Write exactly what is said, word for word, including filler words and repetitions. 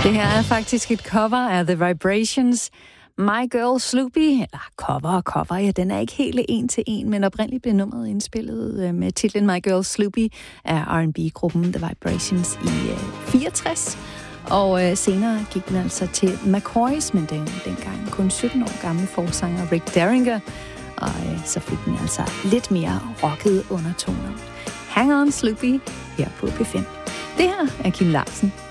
Det her er faktisk et cover af The Vibrations. My Girl Sloopy, eller cover og cover, ja, den er ikke helt en til en, men oprindeligt blev nummeret indspillet med titlen My Girl Sloopy af R and B-gruppen The Vibrations i uh, fireogtres. Og uh, senere gik den altså til McCoys, men den, dengang kun sytten år gamle forsanger Rick Derringer, og uh, så fik den altså lidt mere rockede undertoner. Hang on Sloopy her på P fem. Det her er Kim Larsen.